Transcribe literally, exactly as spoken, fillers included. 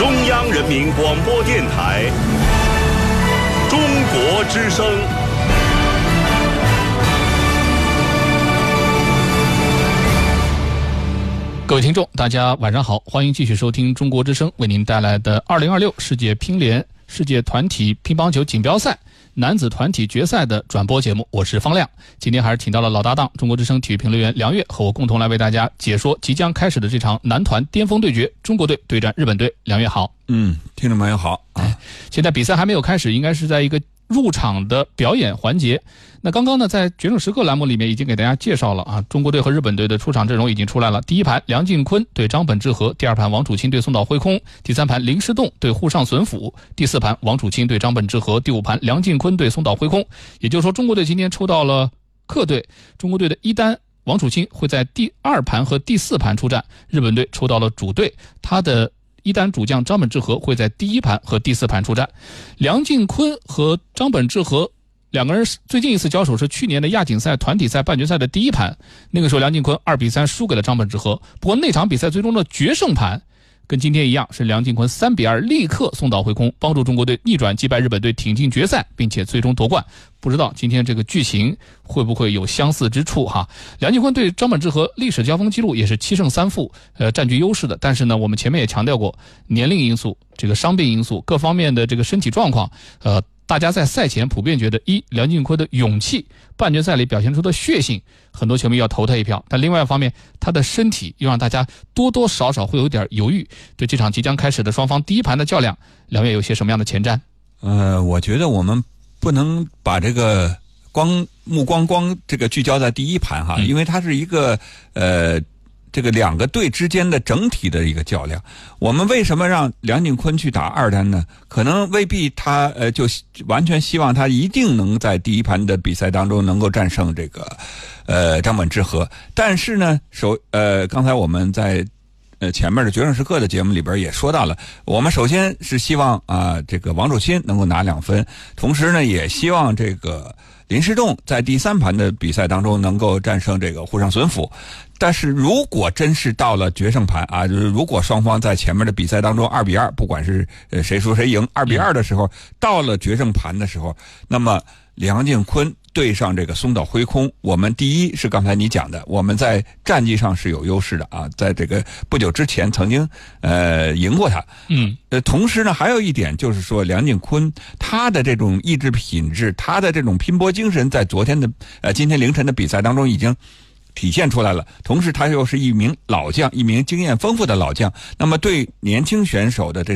中央人民广播电台中国之声。 各位听众，大家晚上好，欢迎继续收听中国之声为您带来的二零二六世界乒联世界团体乒乓球锦标赛男子团体决赛的转播节目，我是方亮。今天还是请到了老搭档中国之声体育评论员梁月，和我共同来为大家解说即将开始的这场男团巅峰对决，中国队对战日本队。梁月好。 嗯，听众朋友好啊。 现在比赛还没有开始，应该是在一个入场的表演环节。那刚刚呢，在决胜时刻栏目里面已经给大家介绍了啊，中国队和日本队的出场阵容已经出来了。第一盘梁靖昆对张本智和，第二盘王楚钦对松岛辉空，第三盘林诗栋对沪上隼辅，第四盘王楚钦对张本智和，第五盘梁靖昆对松岛辉空。也就是说，中国队今天抽到了客队，中国队的一单王楚钦会在第二盘和第四盘出战，日本队抽到了主队，他的一单主将张本智和会在第一盘和第四盘出战。梁靖昆和张本智和两个人最近一次交手是去年的亚锦赛团体赛半决赛的第一盘，那个时候梁靖昆二比三输给了张本智和。不过那场比赛最终的决胜盘跟今天一样，是梁靖昆三比二力克松岛辉空，帮助中国队逆转击败日本队，挺进决赛，并且最终夺冠。不知道今天这个剧情会不会有相似之处哈？梁靖昆对张本智和历史交锋记录也是七胜三负，呃，占据优势的。但是呢，我们前面也强调过，年龄因素、这个伤病因素、各方面的这个身体状况，呃。大家在赛前普遍觉得，一梁靖昆的勇气，半决赛里表现出的血性，很多球迷要投他一票。但另外一方面，他的身体又让大家多多少少会有点犹豫。对这场即将开始的双方第一盘的较量，两位有些什么样的前瞻？ 呃，我觉得我们不能把这个光目光光这个聚焦在第一盘哈，嗯、因为它是一个呃。这个两个队之间的整体的一个较量，我们为什么让梁靖昆去打二单呢？可能未必他呃就完全希望他一定能在第一盘的比赛当中能够战胜这个呃张本智和，但是呢，首呃刚才我们在呃前面的决胜时刻的节目里边也说到了，我们首先是希望啊、呃、这个王楚钦能够拿两分，同时呢也希望这个林诗栋在第三盘的比赛当中能够战胜这个沪上隼辅。但是如果真是到了决胜盘啊，就是如果双方在前面的比赛当中二比二，不管是呃谁输谁赢二比二的时候，到了决胜盘的时候，那么梁靖昆对上这个松岛辉空，我们第一是刚才你讲的，我们在战绩上是有优势的啊，在这个不久之前曾经呃赢过他。 嗯， 呃，同时呢，还有一点就是说，梁靖昆他的这种意志品质，他的这种拼搏精神，在昨天的呃今天凌晨的比赛当中已经体现出来了。同时他又是一名老将，一名经验丰富的老将，那么对年轻选手的这